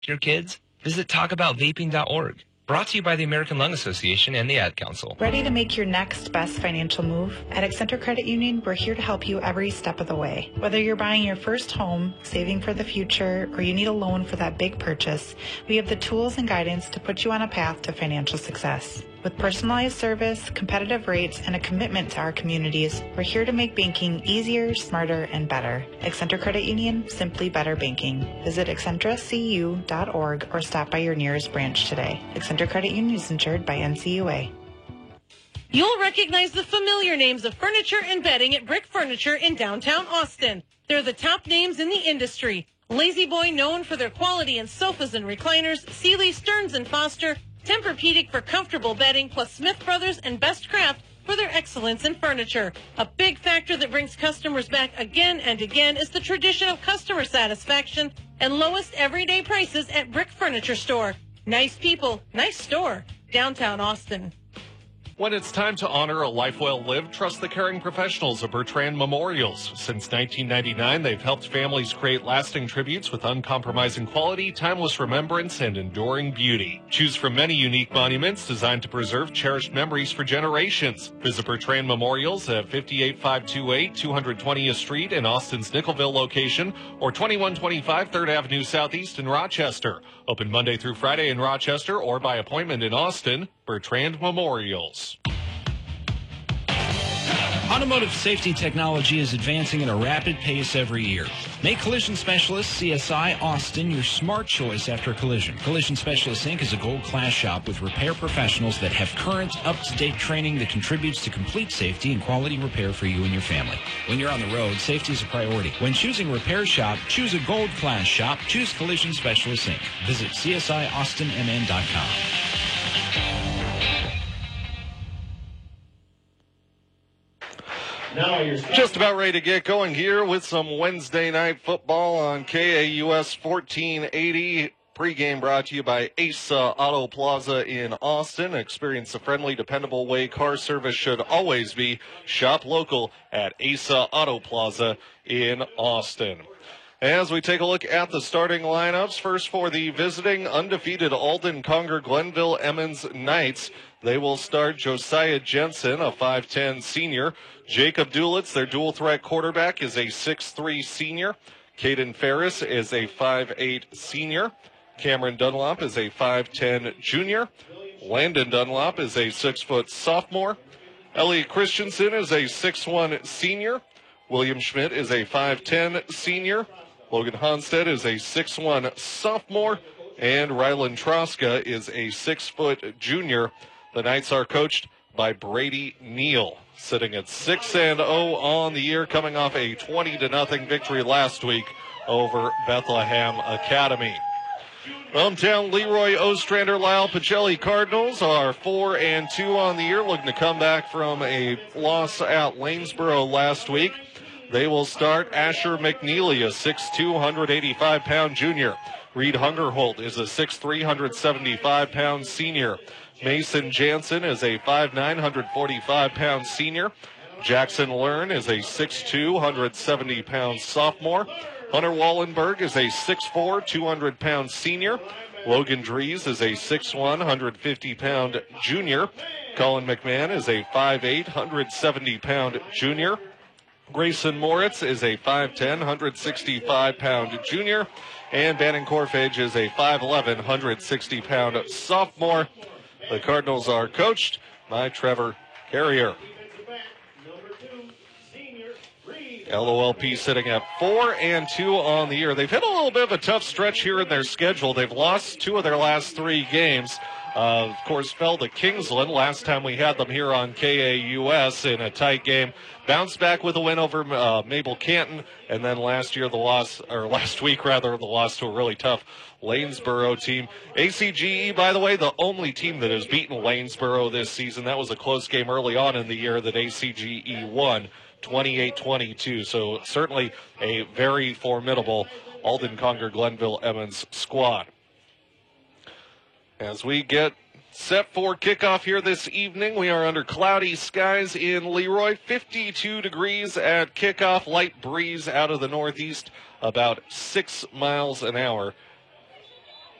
your kids? Visit talkaboutvaping.org. Brought to you by the American Lung Association and the Ad Council. Ready to make your next best financial move? At Accenture Credit Union, we're here to help you every step of the way. Whether you're buying your first home, saving for the future, or you need a loan for that big purchase, we have the tools and guidance to put you on a path to financial success. With personalized service, competitive rates, and a commitment to our communities, we're here to make banking easier, smarter, and better. Accenture Credit Union, simply better banking. Visit accentracu.org or stop by your nearest branch today. Accenture Credit Union is insured by NCUA. You'll recognize the familiar names of furniture and bedding at Brick Furniture in downtown Austin. They're the top names in the industry. Lazy Boy, known for their quality in sofas and recliners, Sealy, Stearns & Foster, Tempur-Pedic for comfortable bedding, plus Smith Brothers and Best Craft for their excellence in furniture. A big factor that brings customers back again and again is the tradition of customer satisfaction and lowest everyday prices at Brick Furniture Store. Nice people, nice store, downtown Austin. When it's time to honor a life well lived, trust the caring professionals of Bertrand Memorials. Since 1999, they've helped families create lasting tributes with uncompromising quality, timeless remembrance, and enduring beauty. Choose from many unique monuments designed to preserve cherished memories for generations. Visit Bertrand Memorials at 58528 220th Street in Austin's Nickelville location or 2125 3rd Avenue Southeast in Rochester. Open Monday through Friday in Rochester or by appointment in Austin. Bertrand Memorials. Automotive safety technology is advancing at a rapid pace every year. Make Collision Specialist CSI Austin your smart choice after a collision. Collision Specialist Inc. is a gold-class shop with repair professionals that have current, up-to-date training that contributes to complete safety and quality repair for you and your family. When you're on the road, safety is a priority. When choosing repair shop, choose a gold-class shop. Choose Collision Specialist Inc. Visit CSIAustinMN.com. Just about ready to get going here with some Wednesday night football on KAUS 1480. Pregame brought to you by Asa Auto Plaza in Austin. Experience the friendly, dependable way car service should always be. Shop local at Asa Auto Plaza in Austin. As we take a look at the starting lineups, first for the visiting undefeated Alden Conger Glenville Emmons Knights. They will start Josiah Jensen, a 5'10 senior. Jacob Dulitz, their dual threat quarterback, is a 6'3 senior. Caden Ferris is a 5'8 senior. Cameron Dunlop is a 5'10 junior. Landon Dunlop is a 6-foot sophomore. Elliot Christensen is a 6'1 senior. William Schmidt is a 5'10 senior. Logan Honstead is a 6'1 sophomore. And Rylan Troska is a 6-foot junior. The Knights are coached by Brady Neal, sitting at 6-0 on the year, coming off a 20-0 victory last week over Bethlehem Academy. Hometown Leroy Ostrander Lyle Pacelli Cardinals are 4-2 on the year, looking to come back from a loss at Lanesboro last week. They will start Asher McNeely, a 6'2", 185-pound junior. Reed Hungerholt is a 6'3", 175-pound senior. Mason Jansen is a 5'9", 145-pound senior. Jackson Learn is a 6'2", 170-pound sophomore. Hunter Wallenberg is a 6'4", 200-pound senior. Logan Dries is a 6'1", 150-pound junior. Colin McMahon is a 5'8", 170-pound junior. Grayson Moritz is a 5'10", 165-pound junior. And Bannon Corfage is a 5'11", 160-pound sophomore. The Cardinals are coached by Trevor Carrier. LOLP sitting at 4-2 on the year. They've hit a little bit of a tough stretch here in their schedule. They've lost 2 of their last 3 games. Of course, fell to Kingsland last time we had them here on KAUS in a tight game. Bounced back with a win over Mabel Canton, and then last week, the loss to a really tough Lanesboro team. ACGE, by the way, the only team that has beaten Lanesboro this season. That was a close game early on in the year that ACGE won, 28-22. So certainly a very formidable Alden Conger Glenville Emmons squad. As we get set for kickoff here this evening, we are under cloudy skies in Leroy. 52 degrees at kickoff, light breeze out of the northeast, about 6 miles an hour